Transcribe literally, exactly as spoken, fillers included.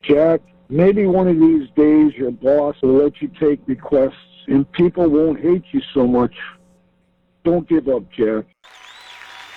Jack, maybe one of these days your boss will let you take requests and people won't hate you so much. Don't give up, Jack.